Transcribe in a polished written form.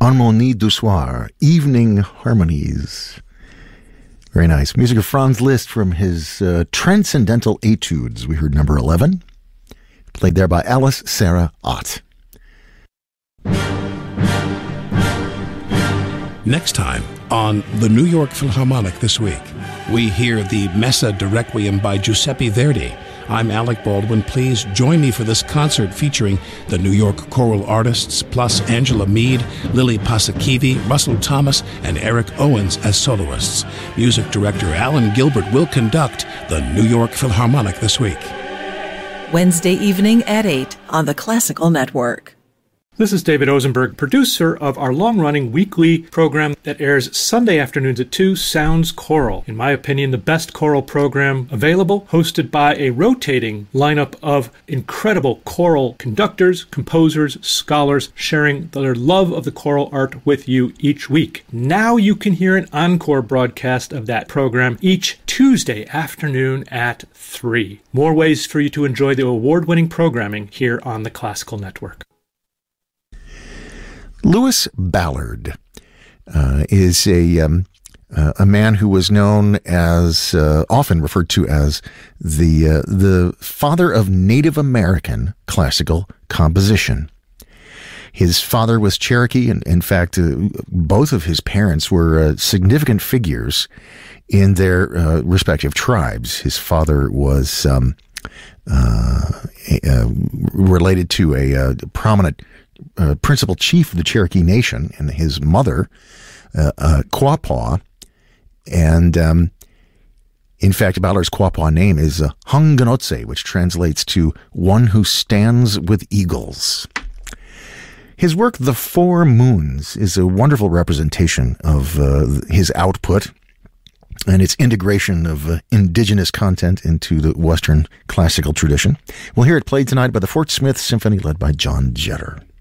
Harmonie du soir, Evening Harmonies. Very nice. Music of Franz Liszt from his Transcendental Etudes. We heard number 11, played there by Alice Sarah Ott. Next time on the New York Philharmonic this week, we hear the Messa de Requiem by Giuseppe Verdi. I'm Alec Baldwin. Please join me for this concert featuring the New York choral artists, plus Angela Mead, Lily Pasakivi, Russell Thomas, and Eric Owens as soloists. Music director Alan Gilbert will conduct the New York Philharmonic this week. Wednesday evening at 8 on the Classical Network. This is David Ozenberg, producer of our long-running weekly program that airs Sunday afternoons at 2, Sounds Choral. In my opinion, the best choral program available, hosted by a rotating lineup of incredible choral conductors, composers, scholars, sharing their love of the choral art with you each week. Now you can hear an encore broadcast of that program each Tuesday afternoon at 3. More ways for you to enjoy the award-winning programming here on the Classical Network. Louis Ballard is a man who was known as, often referred to as the father of Native American classical composition. His father was Cherokee, and in fact, both of his parents were significant figures in their respective tribes. His father was related to a prominent principal chief of the Cherokee Nation, and his mother, Quapaw. And in fact, Ballard's Quapaw name is Hunganotse, which translates to one who stands with eagles. His work, The Four Moons, is a wonderful representation of his output and its integration of indigenous content into the Western classical tradition. We'll hear it played tonight by the Fort Smith Symphony, led by John Jetter.